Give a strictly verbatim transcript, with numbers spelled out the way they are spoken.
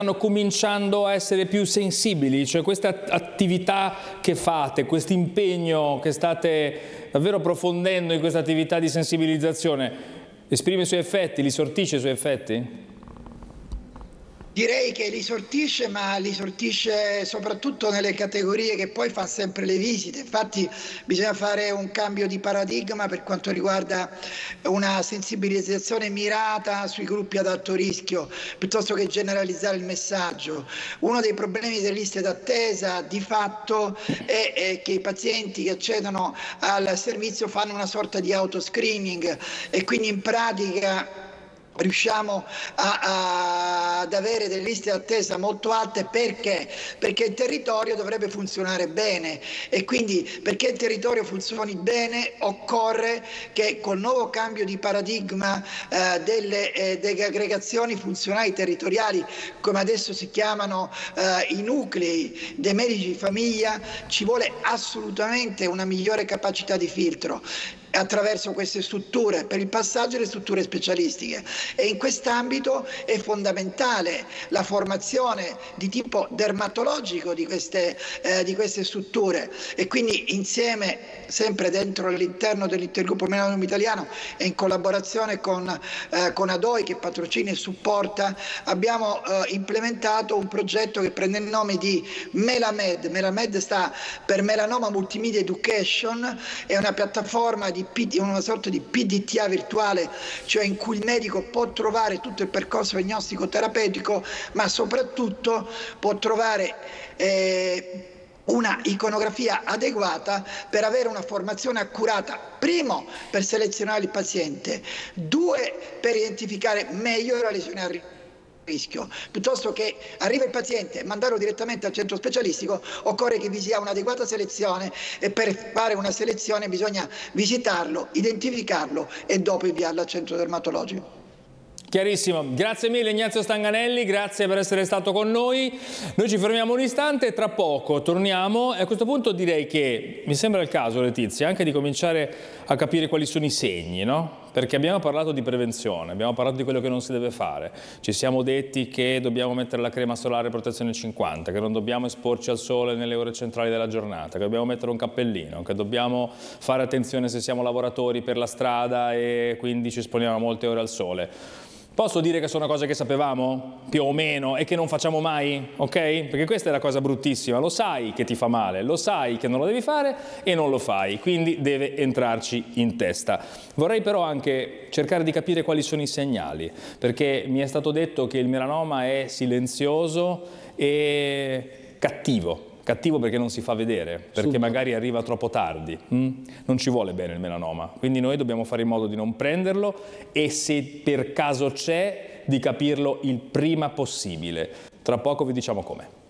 stanno cominciando a essere più sensibili, cioè questa attività che fate, questo impegno che state davvero approfondendo in questa attività di sensibilizzazione, esprime i suoi effetti, li sortisce i suoi effetti? Direi che li sortisce, ma li sortisce soprattutto nelle categorie che poi fa sempre le visite. Infatti bisogna fare un cambio di paradigma per quanto riguarda una sensibilizzazione mirata sui gruppi ad alto rischio, piuttosto che generalizzare il messaggio. Uno dei problemi delle liste d'attesa di fatto è, è che i pazienti che accedono al servizio fanno una sorta di autoscreening e quindi in pratica riusciamo a, a, ad avere delle liste d'attesa molto alte. Perché? Perché il territorio dovrebbe funzionare bene, e quindi perché il territorio funzioni bene occorre che col nuovo cambio di paradigma eh, delle, eh, delle aggregazioni funzionali territoriali, come adesso si chiamano eh, i nuclei dei medici di famiglia, ci vuole assolutamente una migliore capacità di filtro attraverso queste strutture per il passaggio alle strutture specialistiche, e in quest'ambito è fondamentale la formazione di tipo dermatologico di queste, eh, di queste strutture, e quindi insieme, sempre dentro all'interno dell'Intergruppo Melanoma Italiano e in collaborazione con, eh, con A D O I che patrocina e supporta, abbiamo eh, implementato un progetto che prende il nome di Melamed. Melamed sta per Melanoma Multimedia Education, è una piattaforma di una sorta di P D T A virtuale, cioè in cui il medico può trovare tutto il percorso diagnostico terapeutico, ma soprattutto può trovare eh, una iconografia adeguata per avere una formazione accurata, primo per selezionare il paziente, due per identificare meglio la lesione a rischio. rischio. Piuttosto che arriva il paziente e mandarlo direttamente al centro specialistico, occorre che vi sia un'adeguata selezione, e per fare una selezione bisogna visitarlo, identificarlo e dopo inviarlo al centro dermatologico. Chiarissimo, grazie mille Ignazio Stanganelli, grazie per essere stato con noi. Noi ci fermiamo un istante e tra poco torniamo, e a questo punto direi che mi sembra il caso, Letizia, anche di cominciare a capire quali sono i segni, no? Perché abbiamo parlato di prevenzione, abbiamo parlato di quello che non si deve fare, ci siamo detti che dobbiamo mettere la crema solare protezione cinquanta, che non dobbiamo esporci al sole nelle ore centrali della giornata, che dobbiamo mettere un cappellino, che dobbiamo fare attenzione se siamo lavoratori per la strada e quindi ci esponiamo molte ore al sole. Posso dire che sono cose che sapevamo, più o meno, e che non facciamo mai, ok? Perché questa è la cosa bruttissima, lo sai che ti fa male, lo sai che non lo devi fare e non lo fai, quindi deve entrarci in testa. Vorrei però anche cercare di capire quali sono i segnali, perché mi è stato detto che il melanoma è silenzioso e cattivo. Cattivo perché non si fa vedere, perché Subito. magari arriva troppo tardi, hm? Non ci vuole bene il melanoma, quindi noi dobbiamo fare in modo di non prenderlo, e se per caso c'è, di capirlo il prima possibile. Tra poco vi diciamo come.